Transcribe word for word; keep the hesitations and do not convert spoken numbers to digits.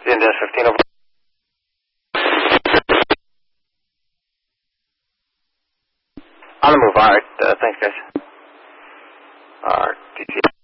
N D S fifteen over. On the move, alright, uh, thanks guys. R T T.